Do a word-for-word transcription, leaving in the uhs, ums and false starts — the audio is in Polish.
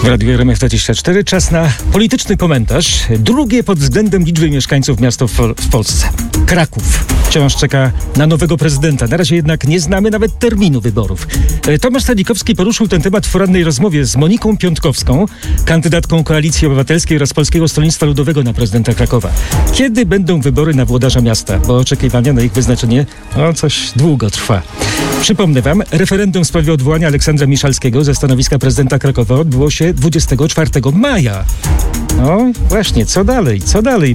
W Radiu R M F dwadzieścia cztery czas na polityczny komentarz. Drugie pod względem liczby mieszkańców miasto w, w Polsce. Kraków wciąż czeka na nowego prezydenta. Na razie jednak nie znamy nawet terminu wyborów. Tomasz Stanikowski poruszył ten temat w porannej rozmowie z Moniką Piątkowską, kandydatką Koalicji Obywatelskiej oraz Polskiego Stronnictwa Ludowego na prezydenta Krakowa. Kiedy będą wybory na włodarza miasta? Bo oczekiwania na ich wyznaczenie no, coś długo trwa. Przypomnę wam, referendum w sprawie odwołania Aleksandra Miszalskiego ze stanowiska prezydenta Krakowa odbyło się dwudziestego czwartego maja. No właśnie, co dalej? Co dalej?